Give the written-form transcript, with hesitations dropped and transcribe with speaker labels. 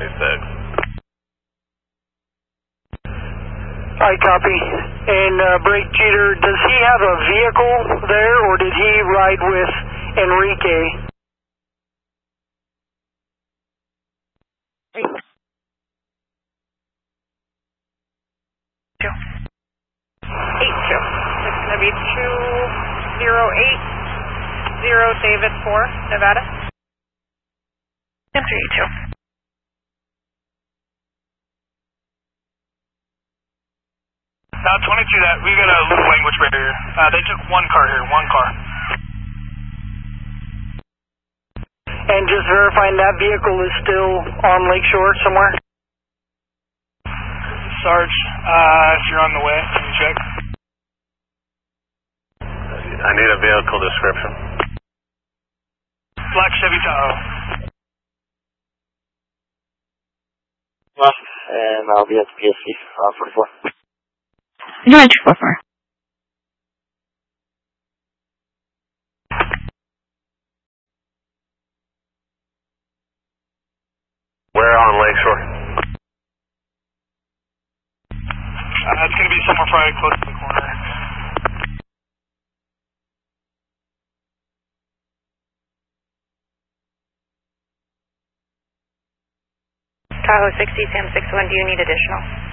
Speaker 1: I copy. And Brake Cheater, does he have a vehicle there, or did he ride with Enrique?
Speaker 2: 82. It's going to be 2080 David 4, Nevada. 382.
Speaker 3: Now 22, that we got a little language barrier. They took one car here, one car.
Speaker 1: And just verifying that vehicle is still on Lakeshore somewhere?
Speaker 3: Sarge, if you're on the way, can you check?
Speaker 4: I need a vehicle description.
Speaker 3: Black Chevy Tahoe.
Speaker 4: And I'll be at the PSC, 44.
Speaker 5: You're at 244.
Speaker 4: Where on Lakeshore?
Speaker 3: It's going to be somewhere probably close to the corner.
Speaker 2: Tahoe 60, Sam 61, do you need additional?